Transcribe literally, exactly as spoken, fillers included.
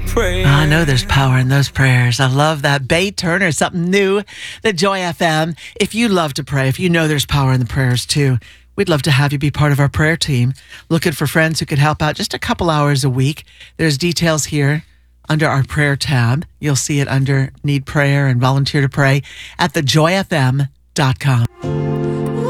prayer. I know there's power in those prayers. I love that. Bay Turner, something new. The Joy F M. If you love to pray, if you know there's power in the prayers too, we'd love to have you be part of our prayer team. Looking for friends who could help out just a couple hours a week. There's details here under our prayer tab. You'll see it under Need Prayer and Volunteer to Pray at the joy f m dot com.